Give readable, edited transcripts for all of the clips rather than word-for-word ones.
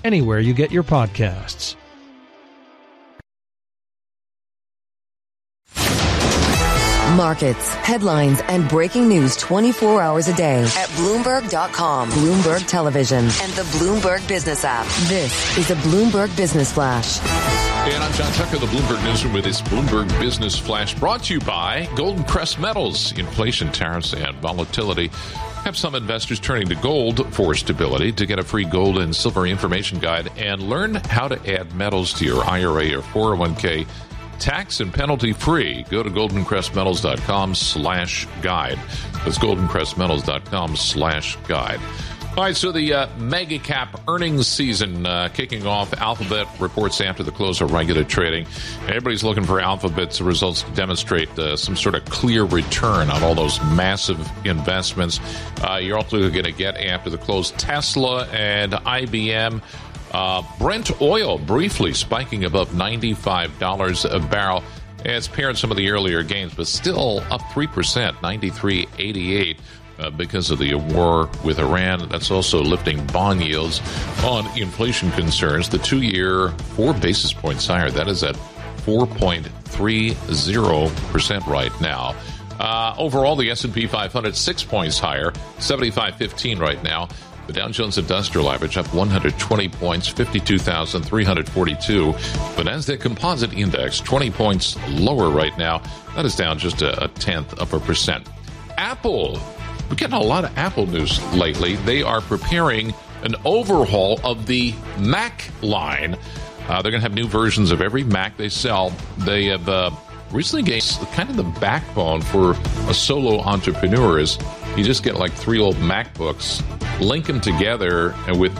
anywhere you get your podcasts. Markets, headlines, and breaking news 24 hours a day at Bloomberg.com, Bloomberg Television, and the Bloomberg Business app. This is a Bloomberg Business Flash. And I'm John Tucker, the Bloomberg Newsroom, with this Bloomberg Business Flash brought to you by Golden Crest Metals. Inflation, tariffs, and volatility have some investors turning to gold for stability. To get a free gold and silver information guide and learn how to add metals to your IRA or 401k tax and penalty free, go to goldencrestmetals.com/guide. That's goldencrestmetals.com/guide. All right, so the mega cap earnings season kicking off. Alphabet reports after the close of regular trading. Everybody's looking for Alphabet's results to demonstrate some sort of clear return on all those massive investments. You're also going to get after the close Tesla and IBM. Brent oil briefly spiking above $95 a barrel. It's paired some of the earlier gains, but still up 3%, 93.88. Because of the war with Iran. That's also lifting bond yields on inflation concerns. The 2-year 4 basis points higher. That is at 4.30% right now. Overall, the S&P 500 6 points higher, 75.15 right now. The Dow Jones Industrial Average up 120 points, 52,342. But Nasdaq Composite Index 20 points lower right now. That is down just a 1/10%. Apple. We're getting a lot of Apple news lately. They are preparing an overhaul of the Mac line. They're going to have new versions of every Mac they sell. They have recently gained kind of the backbone for a solo entrepreneur is you just get like 3 old MacBooks, link them together with,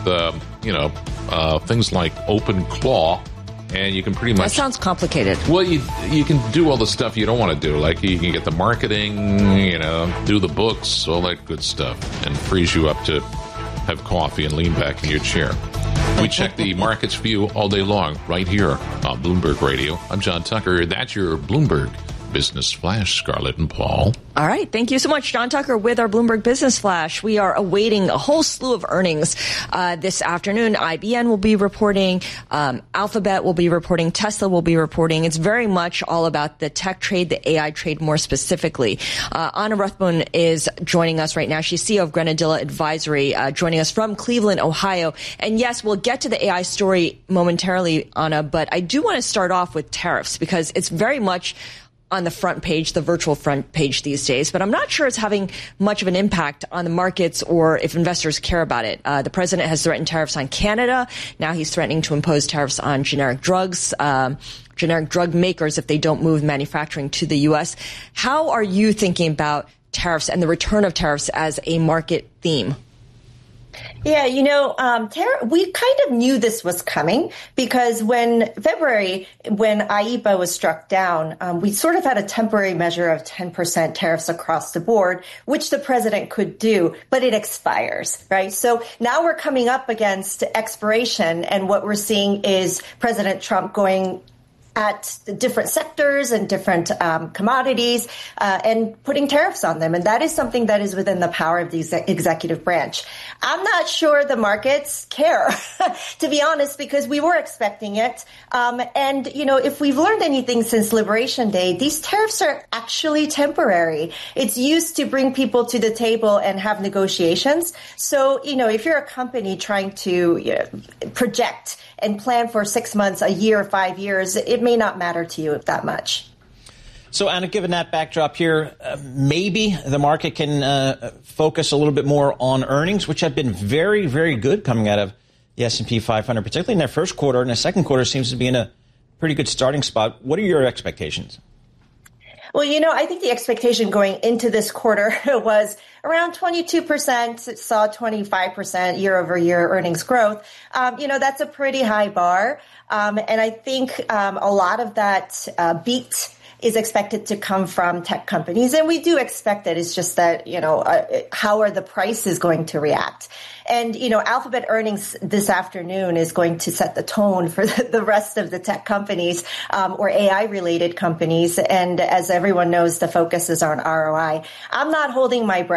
things like OpenClaw. And you can pretty much... That sounds complicated. Well, you can do all the stuff you don't want to do. Like you can get the marketing, do the books, all that good stuff. And frees you up to have coffee and lean back in your chair. We check the markets view all day long right here on Bloomberg Radio. I'm John Tucker. That's your Bloomberg Business Flash, Scarlett and Paul. All right. Thank you so much, John Tucker, with our Bloomberg Business Flash. We are awaiting a whole slew of earnings this afternoon. IBM will be reporting. Alphabet will be reporting. Tesla will be reporting. It's very much all about the tech trade, the AI trade more specifically. Anna Rothbone is joining us right now. She's CEO of Grenadilla Advisory, joining us from Cleveland, Ohio. And yes, we'll get to the AI story momentarily, Anna, but I do want to start off with tariffs because it's very much on the front page, the virtual front page these days, but I'm not sure it's having much of an impact on the markets or if investors care about it. The president has threatened tariffs on Canada. Now he's threatening to impose tariffs on generic drugs, generic drug makers if they don't move manufacturing to the U.S. How are you thinking about tariffs and the return of tariffs as a market theme? Yeah, we kind of knew this was coming because when IEEPA was struck down, we sort of had a temporary measure of 10% tariffs across the board, which the president could do, but it expires, right? So now we're coming up against expiration, and what we're seeing is President Trump going at the different sectors and different commodities and putting tariffs on them. And that is something that is within the power of the executive branch. I'm not sure the markets care, to be honest, because we were expecting it. And, if we've learned anything since Liberation Day, these tariffs are actually temporary. It's used to bring people to the table and have negotiations. So, if you're a company trying to project and plan for 6 months, a year, 5 years, it may not matter to you that much. So, Anna, given that backdrop here, maybe the market can focus a little bit more on earnings, which have been very, very good coming out of the S&P 500, particularly in their first quarter. And the second quarter seems to be in a pretty good starting spot. What are your expectations? Well, I think the expectation going into this quarter was around 22%. It saw 25% year over year earnings growth. That's a pretty high bar. And I think a lot of that beat is expected to come from tech companies. And we do expect it. It's just that, how are the prices going to react? And, Alphabet earnings this afternoon is going to set the tone for the rest of the tech companies or AI-related companies. And as everyone knows, the focus is on ROI. I'm not holding my breath.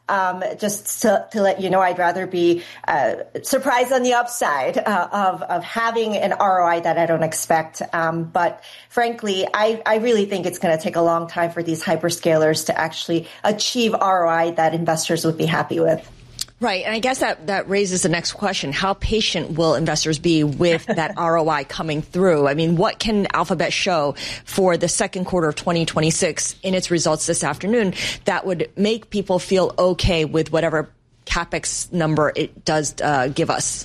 just to let you know, I'd rather be surprised on the upside of having an ROI that I don't expect. But frankly, I really think it's going to take a long time for these hyperscalers to actually achieve ROI that investors would be happy with. Right. And I guess that raises the next question. How patient will investors be with that ROI coming through? I mean, what can Alphabet show for the second quarter of 2026 in its results this afternoon that would make people feel okay with whatever CapEx number it does give us?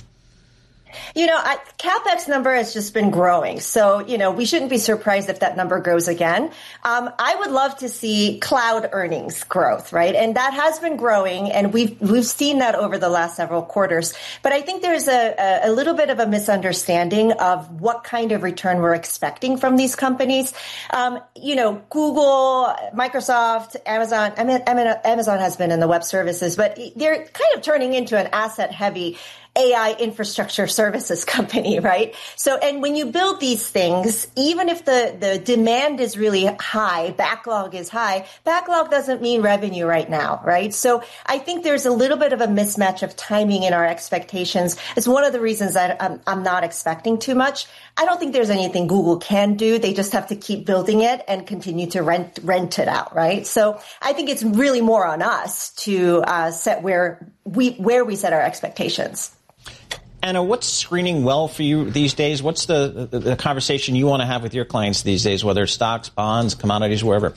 CapEx number has just been growing. So, we shouldn't be surprised if that number grows again. I would love to see cloud earnings growth, right? And that has been growing, and we've seen that over the last several quarters. But I think there's a little bit of a misunderstanding of what kind of return we're expecting from these companies. Google, Microsoft, Amazon, Amazon has been in the web services, but they're kind of turning into an asset-heavy AI infrastructure services company, right? So, and when you build these things, even if the demand is really high, backlog is high, backlog doesn't mean revenue right now, right? So I think there's a little bit of a mismatch of timing in our expectations. It's one of the reasons that I'm not expecting too much. I don't think there's anything Google can do. They just have to keep building it and continue to rent it out, right? So I think it's really more on us to set where we set our expectations. Anna, what's screening well for you these days? What's the conversation you want to have with your clients these days, whether it's stocks, bonds, commodities, wherever?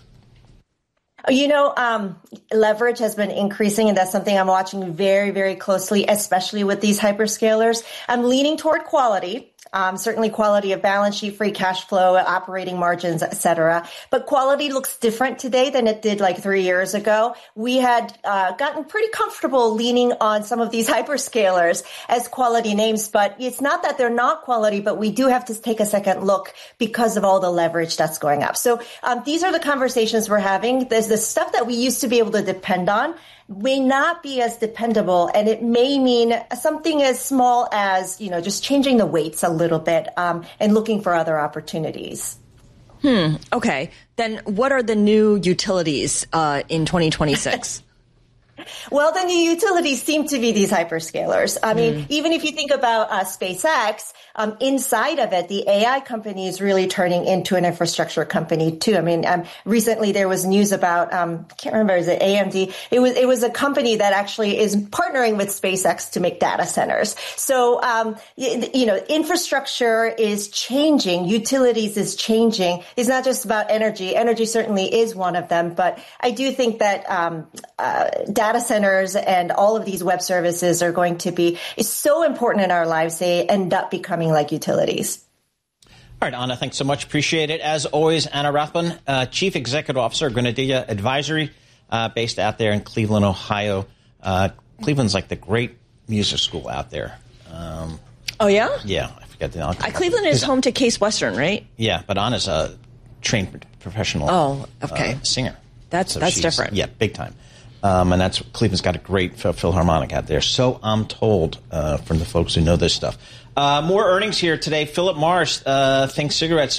Leverage has been increasing, and that's something I'm watching very, very closely, especially with these hyperscalers. I'm leaning toward quality. Certainly quality of balance sheet, free cash flow, operating margins, et cetera. But quality looks different today than it did like 3 years ago. We had gotten pretty comfortable leaning on some of these hyperscalers as quality names, but it's not that they're not quality, but we do have to take a second look because of all the leverage that's going up. So these are the conversations we're having. There's the stuff that we used to be able to depend on may not be as dependable, and it may mean something as small as, just changing the weights a little bit and looking for other opportunities. Okay. Then what are the new utilities in 2026? Well, the new utilities seem to be these hyperscalers. I mean, even if you think about SpaceX, inside of it, the AI company is really turning into an infrastructure company too. I mean, recently there was news about, I can't remember, is it AMD? It was a company that actually is partnering with SpaceX to make data centers. So, infrastructure is changing. Utilities is changing. It's not just about energy. Energy certainly is one of them, but I do think that, data centers and all of these web services are going to be so important in our lives. They end up becoming like utilities. All right, Anna, thanks so much. Appreciate it. As always, Anna Rothman, Chief Executive Officer, Grenadilla Advisory, based out there in Cleveland, Ohio. Cleveland's like the great music school out there. Oh, yeah? Yeah, I forget the name. Cleveland is home to Case Western, right? Yeah, but Anna's a trained professional singer. That's different. Yeah, big time. And that's Cleveland's got a great Philharmonic out there. So I'm told from the folks who know this stuff. More earnings here today. Philip Morris thinks cigarettes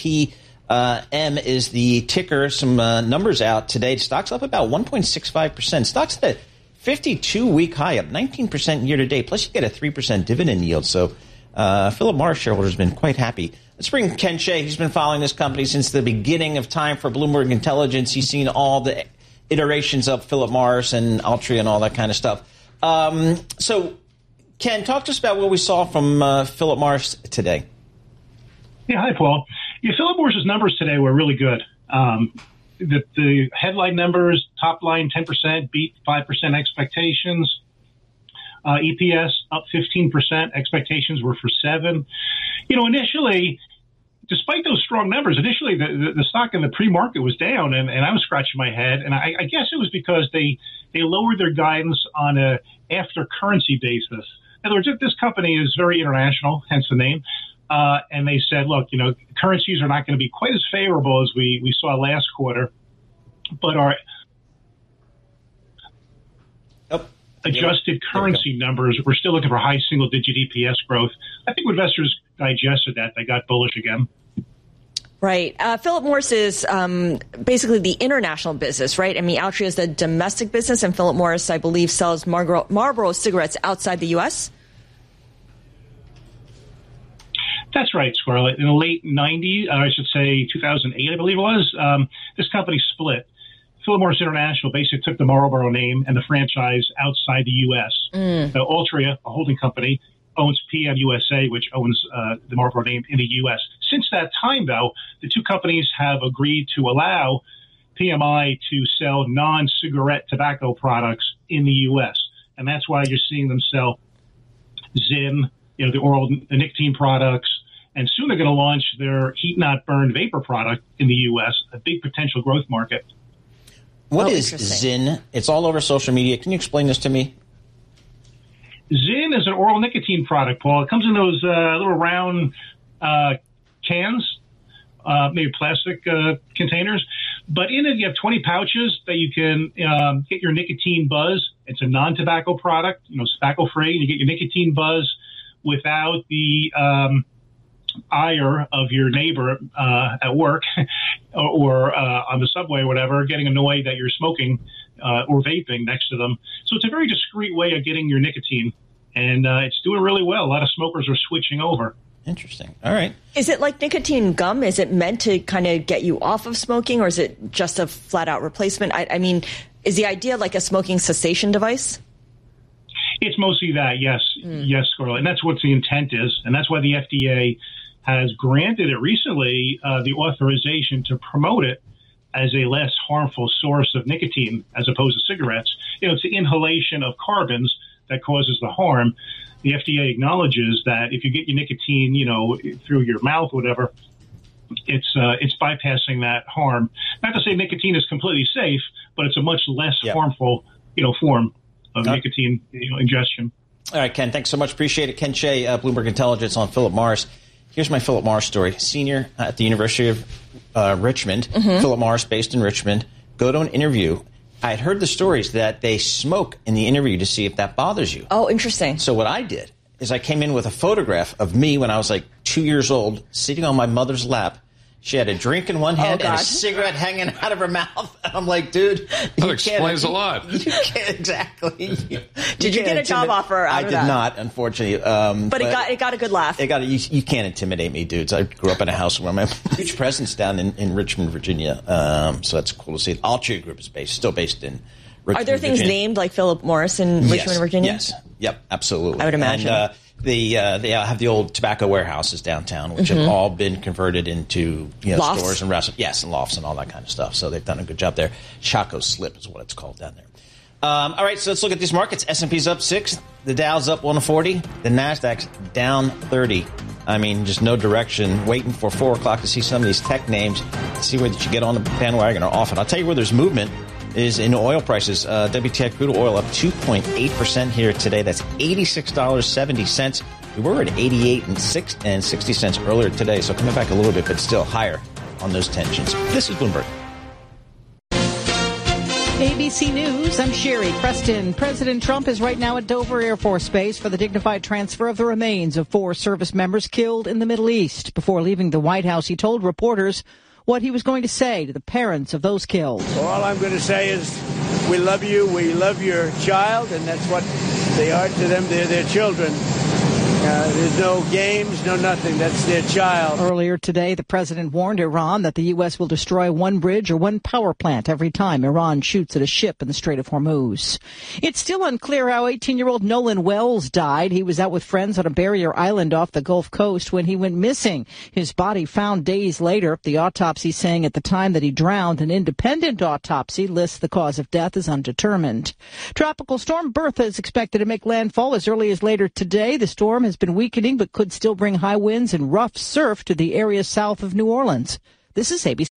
PM is the ticker. Some numbers out today. Stock's up about 1.65%. Stock's at a 52-week high, up 19% year to date. Plus, you get a 3% dividend yield. So Philip Morris shareholders have been quite happy. Let's bring Ken Shea. He's been following this company since the beginning of time for Bloomberg Intelligence. He's seen all the iterations of Philip Morris and Altria and all that kind of stuff. So, Ken, talk to us about what we saw from Philip Morris today. Yeah, hi, Paul. Yeah, Philip Morris's numbers today were really good. The headline numbers, top line 10%, beat 5% expectations. EPS up 15%. Expectations were for 7%. Initially, despite those strong numbers, initially the stock in the pre-market was down, and I was scratching my head. And I guess it was because they lowered their guidance on a after currency basis. In other words, this company is very international, hence the name. And they said, look, currencies are not going to be quite as favorable as we saw last quarter, but our adjusted currency numbers, we're still looking for high single-digit EPS growth. I think when investors digested that, they got bullish again. Right. Philip Morris is basically the international business, right? I mean, Altria is the domestic business, and Philip Morris, I believe, sells Marlboro cigarettes outside the U.S.? That's right, Scarlett. In the late 90s, I should say 2008, I believe it was, this company split. Philip Morris International basically took the Marlboro name and the franchise outside the U.S. Altria, a holding company, owns PM USA, which owns the Marlboro name in the U.S. Since that time, though, the two companies have agreed to allow PMI to sell non-cigarette tobacco products in the U.S. And that's why you're seeing them sell Zyn, the oral nicotine products, and soon they're going to launch their heat-not-burn vapor product in the U.S., a big potential growth market. What is Zyn? It's all over social media. Can you explain this to me? Zyn is an oral nicotine product, Paul. It comes in those little round cans, maybe plastic containers. But in it, you have 20 pouches that you can get your nicotine buzz. It's a non-tobacco product, tobacco-free. You get your nicotine buzz without the ire of your neighbor at work or on the subway or whatever, getting annoyed that you're smoking or vaping next to them. So it's a very discreet way of getting your nicotine, and it's doing really well. A lot of smokers are switching over. Interesting. All right. Is it like nicotine gum? Is it meant to kind of get you off of smoking, or is it just a flat-out replacement? I mean, is the idea like a smoking cessation device? It's mostly that, yes. Yes, Scarlett. And that's what the intent is, and that's why the FDA has granted it recently the authorization to promote it as a less harmful source of nicotine as opposed to cigarettes. It's the inhalation of carbons that causes the harm. The FDA acknowledges that if you get your nicotine, through your mouth or whatever, it's bypassing that harm. Not to say nicotine is completely safe, but it's a much less harmful, form of nicotine ingestion. All right, Ken, thanks so much. Appreciate it. Ken Shea, Bloomberg Intelligence on Philip Morris. Here's my Philip Morris story. Senior at the University of Richmond, Philip Morris, based in Richmond, go to an interview. I had heard the stories that they smoke in the interview to see if that bothers you. Oh, interesting. So what I did is I came in with a photograph of me when I was like 2 years old, sitting on my mother's lap. She had a drink in one hand and a cigarette hanging out of her mouth. And I'm like, dude, that explains a lot. You can't exactly. Did you get a job offer out of that? I did not, unfortunately. But it got a good laugh. You can't intimidate me, dudes. I grew up in a house where my huge presence down in Richmond, Virginia. So that's cool to see. Altria Group is still based in Richmond. Are there things Virginia. named like Philip Morris in Richmond, Virginia? Yes. Yep. Absolutely. I would imagine. And, they have the old tobacco warehouses downtown, which have all been converted into stores and restaurants. Yes, and lofts and all that kind of stuff. So they've done a good job there. Chaco Slip is what it's called down there. All right, so let's look at these markets. S&P's up 6. The Dow's up 140. The Nasdaq's down 30. I mean, just no direction. Waiting for 4 o'clock to see some of these tech names, to see whether you get on the bandwagon or off it. I'll tell you where there's movement is in oil prices. WTI crude oil up 2.8% here today. That's $86.70. We were at 88 and 60 cents earlier today, so coming back a little bit, but still higher on those tensions. This is Bloomberg. ABC News, I'm Sherry Preston. President Trump is right now at Dover Air Force Base for the dignified transfer of the remains of 4 service members killed in the Middle East. Before leaving the White House, he told reporters what he was going to say to the parents of those killed. Well, all I'm going to say is we love you, we love your child, and that's what they are to them. They're their children. There's no games, no nothing. That's their child. Earlier today, the president warned Iran that the U.S. will destroy one bridge or one power plant every time Iran shoots at a ship in the Strait of Hormuz. It's still unclear how 18-year-old Nolan Wells died. He was out with friends on a barrier island off the Gulf Coast when he went missing. His body found days later. The autopsy saying at the time that he drowned. An independent autopsy lists the cause of death as undetermined. Tropical storm Bertha is expected to make landfall as early as later today. The storm has been weakening but could still bring high winds and rough surf to the area south of New Orleans. This is ABC.